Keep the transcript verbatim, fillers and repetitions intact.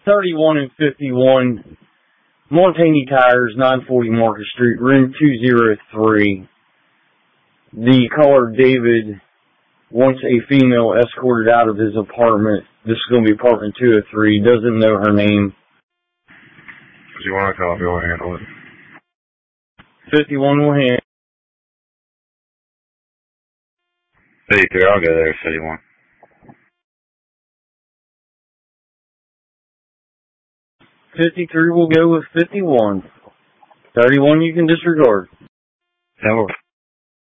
thirty-one and fifty-one, Montaigne Tires, nine forty Market Street, room two oh three. The caller, David, wants a female escorted out of his apartment. This is going to be apartment two oh three. Doesn't know her name. If you want to call, go handle it. fifty-one will handle. fifty-three, I'll go there, fifty-one. fifty-three will go with fifty-one. thirty-one you can disregard. That works.